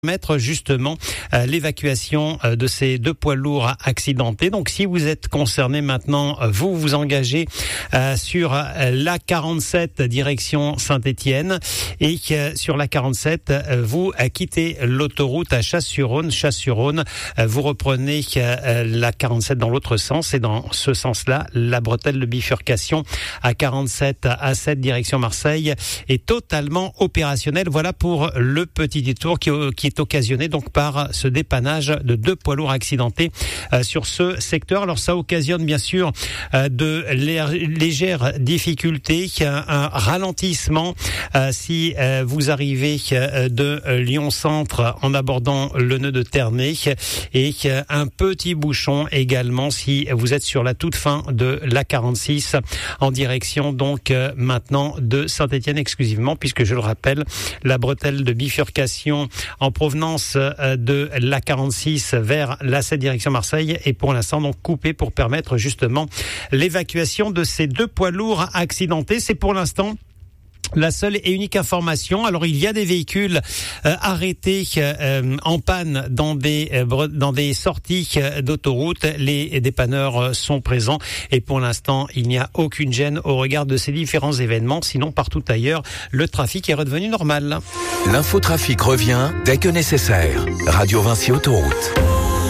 Mettre justement l'évacuation de ces deux poids lourds accidentés. Donc si vous êtes concerné maintenant, vous vous engagez sur la 47 direction Saint-Étienne et sur la 47 vous quittez l'autoroute à Chasse-sur-Rhône. Chasse-sur-Rhône, vous reprenez la 47 dans l'autre sens et dans ce sens-là, la bretelle de bifurcation à 47 à 7 direction Marseille est totalement opérationnelle. Voilà pour le petit détour qui est occasionné donc par ce dépannage de deux poids lourds accidentés sur ce secteur. Alors ça occasionne bien sûr de légères difficultés, un ralentissement si vous arrivez de Lyon Centre en abordant le nœud de Ternay et un petit bouchon également si vous êtes sur la toute fin de la 46 en direction donc maintenant de Saint-Étienne exclusivement, puisque je le rappelle, la bretelle de bifurcation en provenance de la 46 vers la 7 direction Marseille est pour l'instant donc coupée pour permettre justement l'évacuation de ces deux poids lourds accidentés. C'est pour l'instant la seule et unique information. Alors il y a des véhicules arrêtés en panne dans des sorties d'autoroute. Les dépanneurs sont présents et pour l'instant il n'y a aucune gêne au regard de ces différents événements. Sinon partout ailleurs le trafic est redevenu normal. L'infotrafic revient dès que nécessaire. Radio Vinci Autoroute.